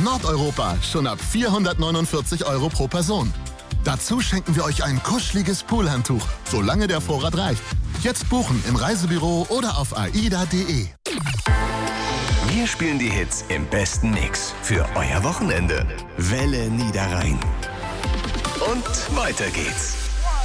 Nordeuropa schon ab 449 € pro Person. Dazu schenken wir euch ein kuscheliges Poolhandtuch, solange der Vorrat reicht. Jetzt buchen im Reisebüro oder auf aida.de. Wir spielen die Hits im besten Mix für euer Wochenende. Welle Niederrhein. Und weiter geht's.